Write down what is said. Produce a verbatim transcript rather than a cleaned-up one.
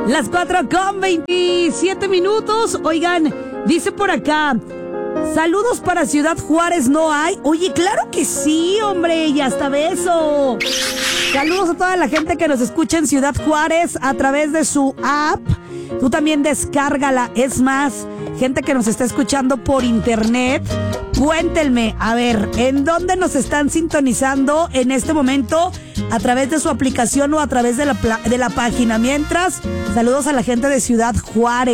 Las cuatro con veintisiete minutos. Oigan, dice por acá, saludos para Ciudad Juárez, ¿no hay? Oye, claro que sí, hombre, y hasta beso. Saludos a toda la gente que nos escucha en Ciudad Juárez a través de su app. Tú también descárgala. Es más, gente que nos está escuchando por internet, cuéntenme, a ver, ¿en dónde nos están sintonizando en este momento? ¿A través de su aplicación o a través de la, de la página? Mientras, saludos a la gente de Ciudad Juárez.